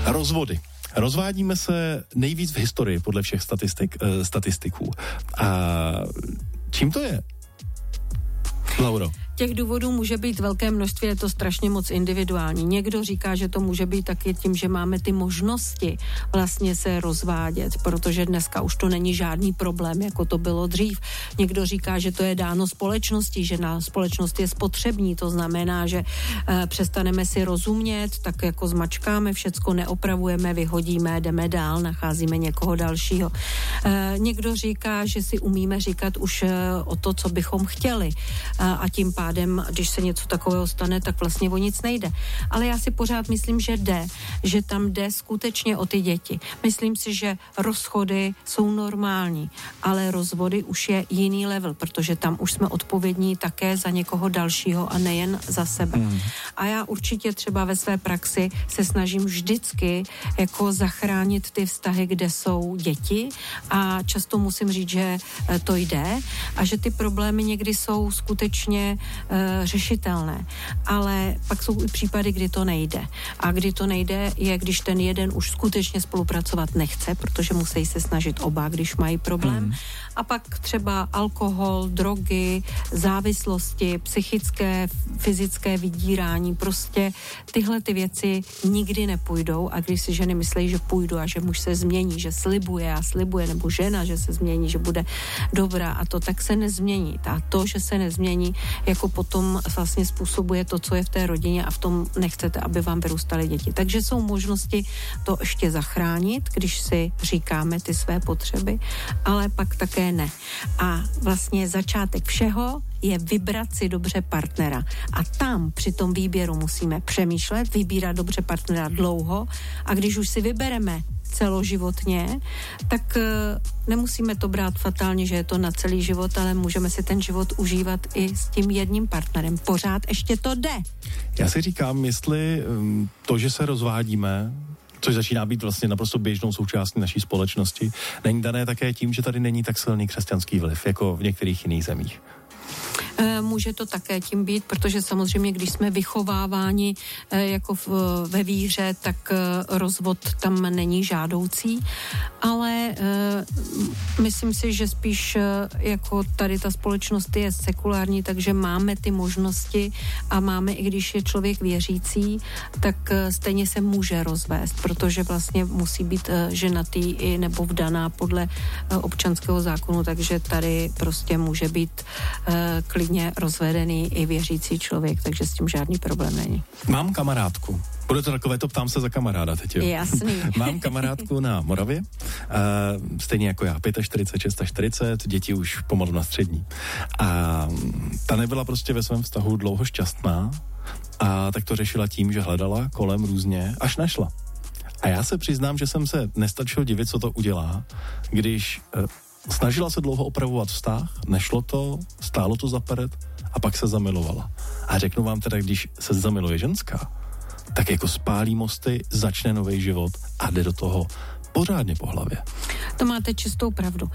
Rozvody. Rozvádíme se nejvíc v historii podle všech statistiků. A čím to je, Lauro? Těch důvodů může být velké množství, je to strašně moc individuální. Někdo říká, že to může být taky tím, že máme ty možnosti vlastně se rozvádět, protože dneska už to není žádný problém, jako to bylo dřív. Někdo říká, že to je dáno společností, že na společnost je spotřební, to znamená, že přestaneme si rozumět, tak jako zmačkáme, všecko neopravujeme, vyhodíme, jdeme dál, nacházíme někoho dalšího. Někdo říká, že si umíme říkat už o to, co bychom chtěli, a tím pádem, když se něco takového stane, tak vlastně o nic nejde. Ale já si pořád myslím, že tam jde skutečně o ty děti. Myslím si, že rozchody jsou normální, ale rozvody už je jiný level, protože tam už jsme odpovědní také za někoho dalšího a nejen za sebe. A já určitě třeba ve své praxi se snažím vždycky jako zachránit ty vztahy, kde jsou děti, a často musím říct, že to jde a že ty problémy někdy jsou skutečně řešitelné, ale pak jsou i případy, kdy to nejde. A kdy to nejde je, když ten jeden už skutečně spolupracovat nechce, protože musí se snažit oba, když mají problém. A pak třeba alkohol, drogy, závislosti, psychické, fyzické vydírání, prostě tyhle ty věci nikdy nepůjdou, a když si ženy myslí, že půjdu a že muž se změní, že slibuje a slibuje, nebo žena, že se změní, že bude dobrá a to, tak se nezmění. A to, že se nezmění, jako potom vlastně způsobuje to, co je v té rodině, a v tom nechcete, aby vám vyrůstaly děti. Takže jsou možnosti to ještě zachránit, když si říkáme ty své potřeby, ale pak také ne. A vlastně začátek všeho je vybrat si dobře partnera. A tam při tom výběru musíme přemýšlet, vybírat dobře partnera dlouho, a když už si vybereme celoživotně, tak nemusíme to brát fatálně, že je to na celý život, ale můžeme si ten život užívat i s tím jedním partnerem. Pořád ještě to jde. Já si říkám, jestli to, že se rozvádíme, což začíná být vlastně naprosto běžnou součástí naší společnosti, není dané také tím, že tady není tak silný křesťanský vliv, jako v některých jiných zemích. Může to také tím být, protože samozřejmě, když jsme vychováváni jako ve víře, tak rozvod tam není žádoucí, ale myslím si, že spíš jako tady ta společnost je sekulární, takže máme ty možnosti a máme, i když je člověk věřící, tak stejně se může rozvést, protože vlastně musí být ženatý i nebo vdaná podle občanského zákonu, takže tady prostě může být klidně rozvedený i věřící člověk, takže s tím žádný problém není. Mám kamarádku. Bude to takové, to ptám se za kamaráda teď, jo? Jasný. Mám kamarádku na Moravě, stejně jako já, 45, 46, děti už pomalu na střední. A ta nebyla prostě ve svém vztahu dlouho šťastná, a tak to řešila tím, že hledala kolem různě, až našla. A já se přiznám, že jsem se nestačil divit, co to udělá, když snažila se dlouho opravovat vztah, nešlo to, stálo to za peret a pak se zamilovala. A řeknu vám teda, když se zamiluje ženská, tak jako spálí mosty, začne nový život a jde do toho pořádně po hlavě. To máte čistou pravdu.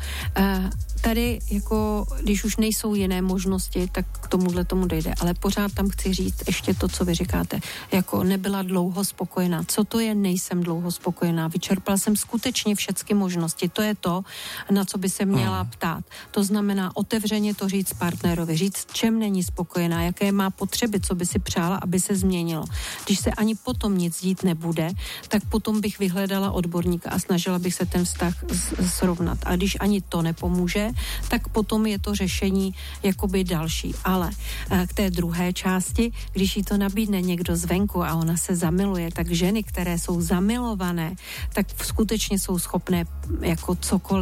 Tady jako, když už nejsou jiné možnosti, tak k tomu dojde, ale pořád tam chci říct ještě to, co vy říkáte, jako nebyla dlouho spokojená. Co to je, nejsem dlouho spokojená? Vyčerpala jsem skutečně všechny možnosti. To je to, na co by se měla ptát. To znamená otevřeně to říct partnerovi, říct, čem není spokojená, jaké má potřeby, co by si přála, aby se změnilo. Když se ani potom nic dít nebude, tak potom bych vyhledala odborníka a snažila bych se ten vztah srovnat. A když ani to nepomůže, tak potom je to řešení jakoby další. Ale k té druhé části, když jí to nabídne někdo zvenku a ona se zamiluje, tak ženy, které jsou zamilované, tak skutečně jsou schopné jako cokoliv